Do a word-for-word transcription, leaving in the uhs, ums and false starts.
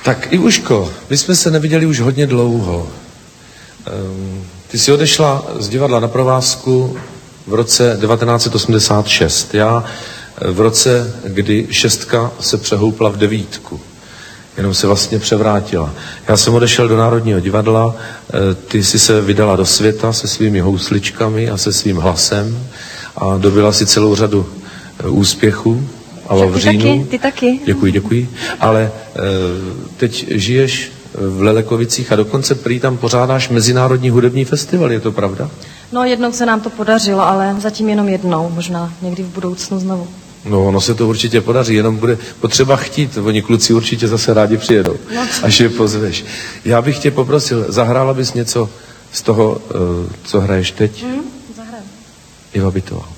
Tak Ivuško, my jsme se neviděli už hodně dlouho. Ty jsi odešla z divadla na provázku v roce devatenáct set osmdesát šest. Já v roce, kdy šestka se přehoupla v devítku. Jenom se vlastně převrátila. Já jsem odešel do Národního divadla, ty jsi se vydala do světa se svými housličkami a se svým hlasem a dobila si celou řadu úspěchů. A v říjnu. Ty taky, ty taky. Děkuji, děkuji. Ale e, teď žiješ v Lelekovicích a dokonce prý tam pořádáš Mezinárodní hudební festival, je to pravda? No jednou se nám to podařilo, ale zatím jenom jednou, možná někdy v budoucnu znovu. No, ono se to určitě podaří, jenom bude potřeba chtít. Oni kluci určitě zase rádi přijedou, no, až je pozveš. Já bych tě poprosil, zahrála bys něco z toho, co hraješ teď? Mm, zahrajem. Iva Bytová.